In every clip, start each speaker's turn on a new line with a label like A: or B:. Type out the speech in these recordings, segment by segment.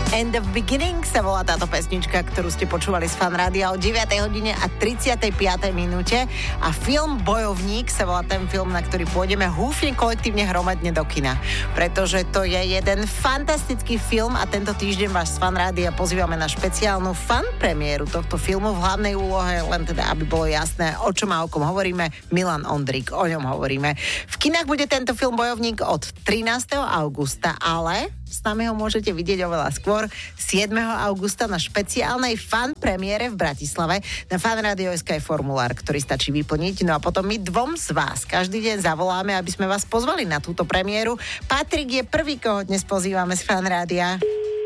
A: In the Beginning sa volá táto pesnička, ktorú ste počúvali z Fan Rádia o 9. hodine a 35. minúte. A film Bojovník sa volá ten film, na ktorý pôjdeme húfne kolektívne hromadne do kina. Pretože to je jeden fantastický film a tento týždeň vás z Fan Rádia pozývame na špeciálnu fan premiéru tohto filmu. V hlavnej úlohe, len teda, aby bolo jasné, o čom a o kom hovoríme, Milan Ondrík, o ňom hovoríme. V kinách bude tento film Bojovník od 13. augusta, ale s nami ho môžete vidieť oveľa skôr 7. augusta na špeciálnej fan premiére v Bratislave. Na fanradio.sk je formulár, ktorý stačí vyplniť. No a potom my dvom z vás každý deň zavoláme, aby sme vás pozvali na túto premiéru. Patrik je prvý, koho dnes pozývame z Fan Rádia.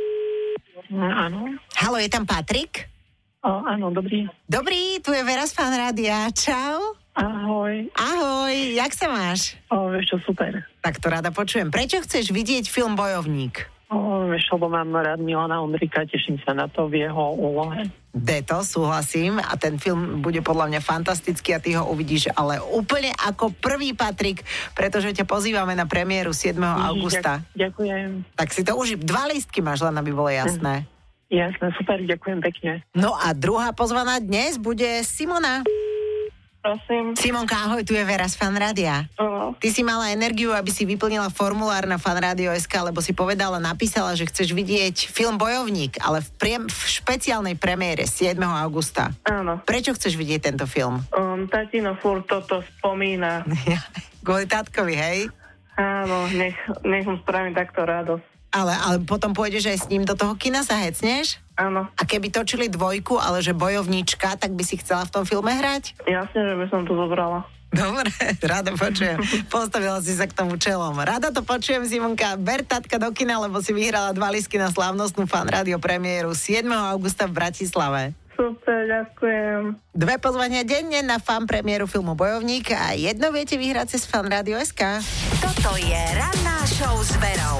B: Áno.
A: Haló, je tam Patrik?
B: Áno, dobrý.
A: Dobrý, tu je Vera z Fan Rádia. Čau.
B: Ahoj.
A: Ahoj, jak sa máš?
B: Vieš čo, super.
A: Tak to rada počujem. Prečo chceš vidieť film Bojovník?
B: Vieš, lebo mám rád Milana Ondríka, teším sa na to v jeho úlohe.
A: Deto, súhlasím, a ten film bude podľa mňa fantastický a ty ho uvidíš ale úplne ako prvý, Patrik, pretože ťa pozývame na premiéru 7. augusta.
B: Ďakujem.
A: Tak si to už 2 lístky máš, len aby bolo jasné.
B: Jasné, super, ďakujem pekne.
A: No a druhá pozvaná dnes bude Simona.
B: Prosím.
A: Simonka, ahoj, tu je Vera z Fan Rádia. Ty si mala energiu, aby si vyplnila formulár na fanradio.sk, lebo si napísala, že chceš vidieť film Bojovník, ale v špeciálnej premiére 7. augusta.
B: Áno.
A: Prečo chceš vidieť tento film?
B: Tatino furt toto spomína.
A: Kvôli tatkovi, hej?
B: Áno, nech mu spravím takto radosť.
A: Ale potom pôjdeš aj s ním do toho kina, sa hecneš?
B: Áno.
A: A keby točili 2, ale že bojovníčka, tak by si chcela v tom filme hrať?
B: Jasne, že by som to zobrala.
A: Dobre, rada počujem. Postavila si sa k tomu čelom. Rada to počujem, Simonka. Ber tatka do kina, lebo si vyhrala 2 lístky na slávnostnú Fan Rádio premiéru 7. augusta v Bratislave.
B: Super, ďakujem.
A: 2 pozvania denne na fan premiéru filmu Bojovník a 1 viete vyhrať cez fanradio.sk.
C: Toto je ranná show s Verou.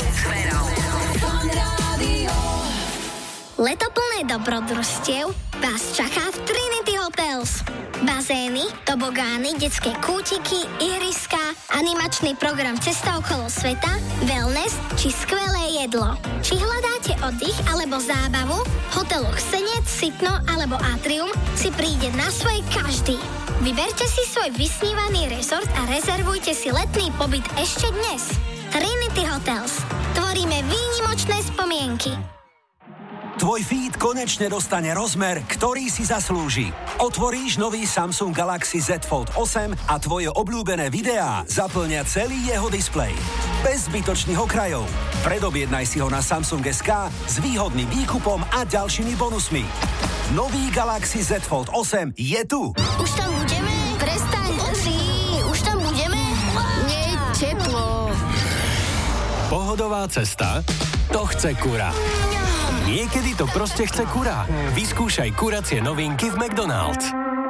D: Leto plné dobrodružstiev vás čaká v Trinity Hotels. Bazény, tobogány, detské kútiky, ihriská, animačný program Cesta okolo sveta, wellness či skvelé jedlo. Či hľadáte oddych alebo zábavu, v hoteloch Senec, Sitno alebo Atrium si príde na svoje každý. Vyberte si svoj vysnívaný rezort a rezervujte si letný pobyt ešte dnes. Trinity Hotels. Tvoríme výnimočné spomienky.
E: Tvoj feed konečne dostane rozmer, ktorý si zaslúži. Otvoríš nový Samsung Galaxy Z Fold 8 a tvoje obľúbené videá zaplnia celý jeho displej. Bez zbytočných okrajov. Predobjednaj si ho na Samsung.sk s výhodným výkupom a ďalšími bonusmi. Nový Galaxy Z Fold 8 je tu.
D: Už tam budeme? Prestaň, už tam budeme? Nie, teplo.
F: Pohodová cesta? To chce kura. Niekedy to proste chce kura. Vyskúšaj kuracie novinky v McDonald's.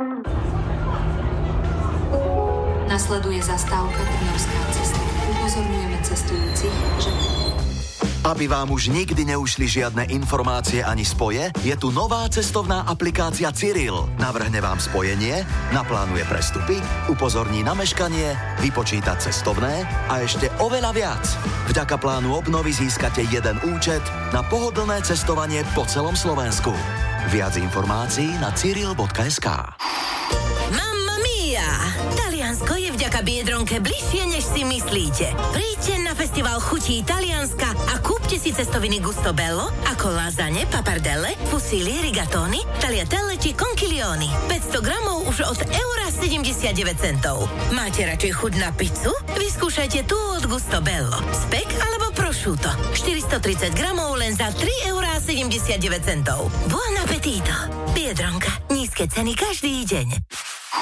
G: Nasleduje zastávka Trnavská cesta. Upozorňujeme cestujúcich, že...
H: Aby vám už nikdy neušli žiadne informácie ani spoje, je tu nová cestovná aplikácia Cyril. Navrhne vám spojenie, naplánuje prestupy, upozorní na meškanie, vypočíta cestovné a ešte oveľa viac. Vďaka plánu obnovy získate jeden účet na pohodlné cestovanie po celom Slovensku. Viac informácií na cyril.sk.
C: Mamma mia! Taliansko je vďaka Biedronke bližšie, než si myslíte. Príďte na festival chutí Talianska a kúpte si cestoviny Gustobello ako lasagne, papardelle, fusilli, rigatoni, tagliatelle či conchiglioni. 500 gramov už od €1,79. Máte radšej chuť na pizzu? Vyskúšajte tú od Gustobello. Spek alebo prosciutto. 430 gramov len za €3,79. Buon appetito! Biedronka. Nízke ceny každý deň.